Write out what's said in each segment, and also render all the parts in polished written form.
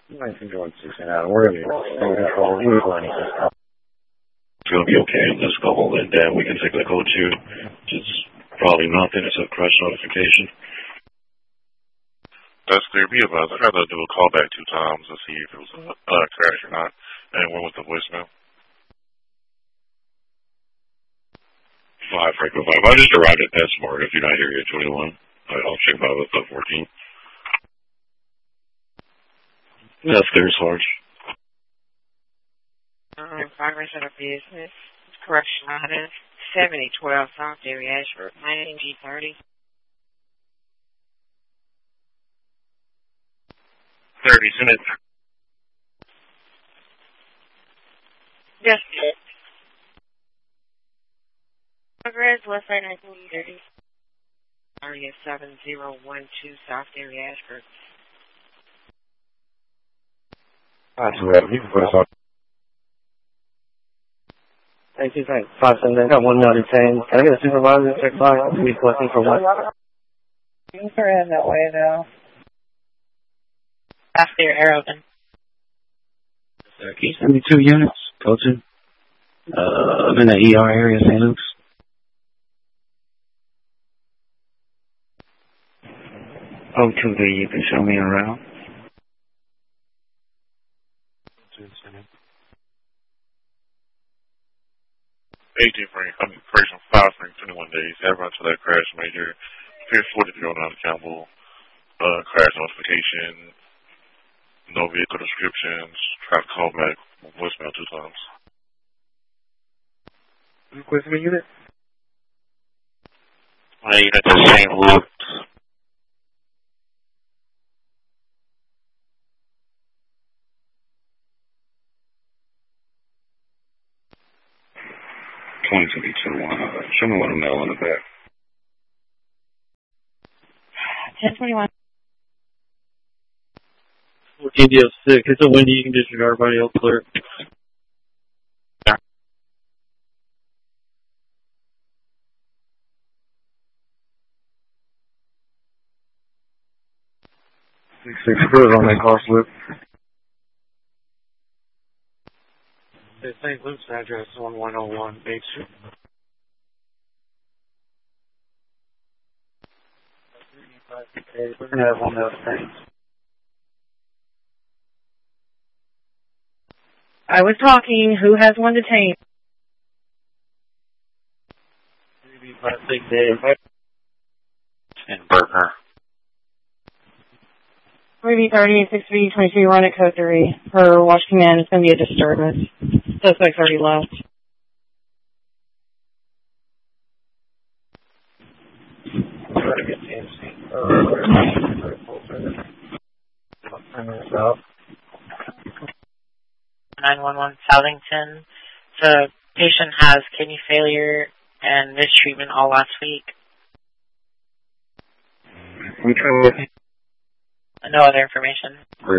Nice and going 69. We're going to be It's going to be okay. Let's go hold it down. We can take the code 2. Just probably nothing. It's a crash notification. That's clear. Be advised. I had to do a call back 2 times to see if it was a crash or not. And went with the voicemail. 5 Franco 5. I just arrived at PetSmart. If you're not here yet, 21. I'll check by with 14. That's clear, Sarge. 5% of business. Correction item 7012 South Dairy Ashford, 19G30. 30 minutes. Yes, it. Progress, West Side 1930. Area 7012 South Dairy Ashford. That's right. You can put us on. Thank you, thanks. 579. Got 1 minute 10. Can I get a supervisor to check by? I'll be collecting for what? You can turn in that way now. After your air open. Can you send me 2 units? Go to. I'm in the ER area, St. Luke's. Oh, 2B, you can show me around. 18 frame, correction, 5 frame, 21 days. Have run to that crash major. Fear 40 unaccountable. Crash notification. No vehicle descriptions. Try to call back. Voicemail 2 times. Where's the unit? Unit to St. Luke's. Show me what a mail in the back. 1021. DDO 6. It's a windy. You can disregard everybody else clear. Yeah. 6 crews on that car slip. The St. Luke's address is 1101 8th Street. We're going to have one of those things. I was talking. Who has one detained? Maybe 5-6 days. And Berger. 3B30, 6B22, run at code 3. For watch command, it's going to be a disturbance. Suspect's already left. Try to get the MC. 911 Southington. The patient has kidney failure and mistreatment all last week. No other information.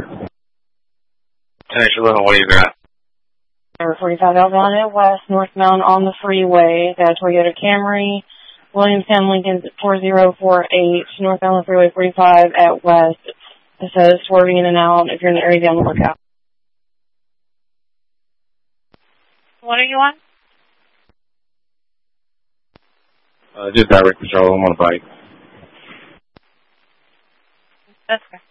10-11, what do you got? Number 45 Alvana West, northbound on the freeway. That's Toyota Camry. Williamstown, Lincoln 4048, northbound on the freeway 45 at West. It says swerving in and out. If you're in the area, be on the lookout. What are you on? Just direct patrol. I'm on a bike. That's okay.